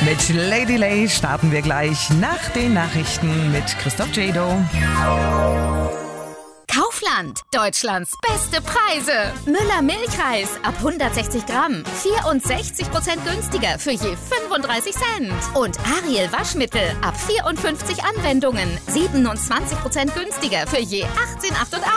Mit Lady Lay starten wir gleich nach den Nachrichten mit Christoph Jado. Kaufland, Deutschlands beste Preise. Müller Milchreis ab 160 Gramm, 64% günstiger für je 35 Cent. Und Ariel Waschmittel ab 54 Anwendungen, 27% günstiger für je 18,88.